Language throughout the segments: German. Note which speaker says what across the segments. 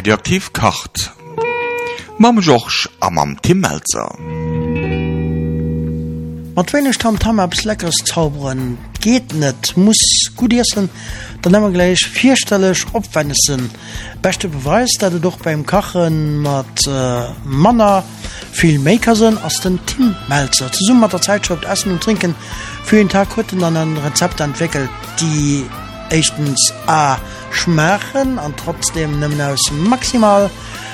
Speaker 1: Radioaktiv kocht. Mam George am Tim Melzer.
Speaker 2: Mat wenig Tamtam abs leckeres zaubern geht net, muss gut essen, dann haben wir gleich vierstellig opwennessen. Beste Beweis, dass du doch beim Kachen mit Manner viel Maker sind als den Tim Melzer. Zusammen mit der Zeitschrift Essen und Trinken für den Tag heute dann ein Rezept entwickelt, die erstens A schmecken und trotzdem nehmen aus maximal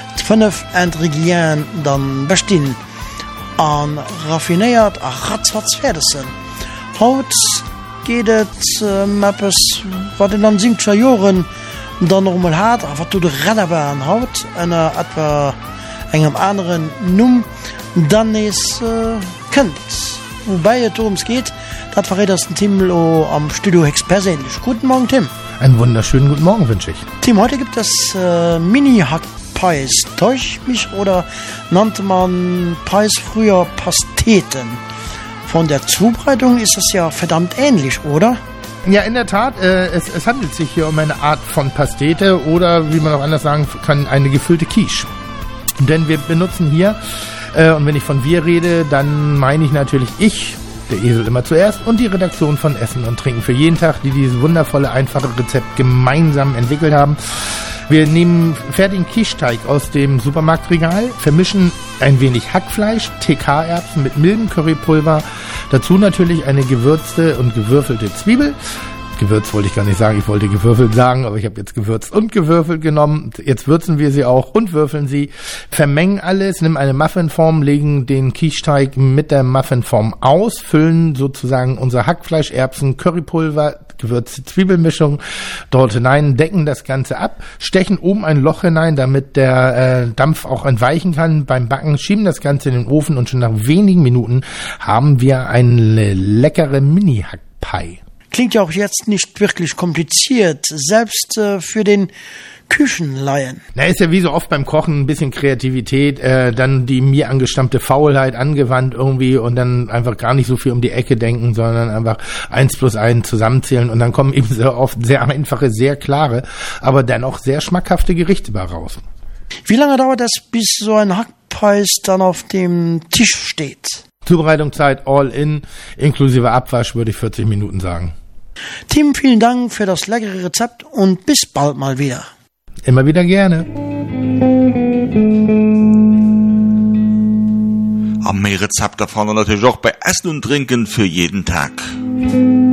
Speaker 2: 5 Ingredienten dann bestehen. An raffiniert a ratzfatz fertig sind. Haut geht es etwas, was in den 70er Jahren dann noch mal hat, aber du redderbar an Haut, einer etwa einem anderen Numm, dann ist könnt. Wobei es darum geht, das verrät das Tim am Studio Hex persönlich. Guten Morgen, Tim.
Speaker 3: Einen wunderschönen guten Morgen wünsche ich.
Speaker 2: Tim, heute gibt es Mini-Hack. Pais. Täuscht mich oder nannte man Pais früher Pasteten? Von der Zubereitung ist das ja verdammt ähnlich, oder?
Speaker 3: Ja, in der Tat. Es handelt sich hier um eine Art von Pastete oder, wie man auch anders sagen kann, eine gefüllte Quiche. Denn wir benutzen hier, und wenn ich von wir rede, dann meine ich natürlich ich, der Esel immer zuerst, und die Redaktion von Essen und Trinken für jeden Tag, die dieses wundervolle, einfache Rezept gemeinsam entwickelt haben. Wir nehmen fertigen Quiche-Teig aus dem Supermarktregal, vermischen ein wenig Hackfleisch, TK-Erbsen mit mildem Currypulver, dazu natürlich eine gewürzte und gewürfelte Zwiebel. Gewürzt wollte ich gar nicht sagen, ich wollte gewürfelt sagen, aber ich habe jetzt gewürzt und gewürfelt genommen. Jetzt würzen wir sie auch und würfeln sie, vermengen alles, nehmen eine Muffinform, legen den Quiche-Teig mit der Muffinform aus, füllen sozusagen unser Hackfleisch, Erbsen, Currypulver, gewürzte Zwiebelmischung dort hinein, decken das Ganze ab, stechen oben ein Loch hinein, damit der Dampf auch entweichen kann. Beim Backen schieben das Ganze in den Ofen und schon nach wenigen Minuten haben wir eine leckere Mini-Hackpie.
Speaker 2: Klingt ja auch jetzt nicht wirklich kompliziert, selbst für den Küchenlaien.
Speaker 3: Na, ist ja wie so oft beim Kochen ein bisschen Kreativität, dann die mir angestammte Faulheit angewandt irgendwie und dann einfach gar nicht so viel um die Ecke denken, sondern einfach 1 plus 1 zusammenzählen und dann kommen eben sehr oft sehr einfache, sehr klare, aber dennoch sehr schmackhafte Gerichte bei raus.
Speaker 2: Wie lange dauert es, bis so ein Hackpais dann auf dem Tisch steht?
Speaker 3: Zubereitungszeit all in, inklusive Abwasch, würde ich 40 Minuten sagen.
Speaker 2: Tim, vielen Dank für das leckere Rezept und bis bald mal wieder.
Speaker 3: Immer wieder gerne.
Speaker 1: Am mehr Rezept davon natürlich auch bei Essen und Trinken für jeden Tag.